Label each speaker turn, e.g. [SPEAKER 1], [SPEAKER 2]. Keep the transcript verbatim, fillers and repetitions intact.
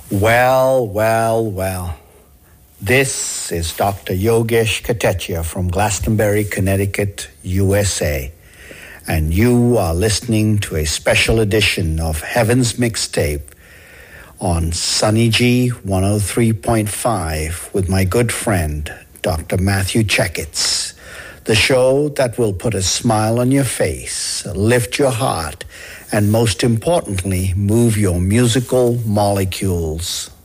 [SPEAKER 1] Well, well, well. This is Doctor Yogesh Katechia from Glastonbury, Connecticut, U S A. And you are listening to a special edition of Heaven's Mixtape on Sunny G one oh three point five with my good friend, Doctor Matthew Checketts. The show that will put a smile on your face, lift your heart, and most importantly, move your musical molecules.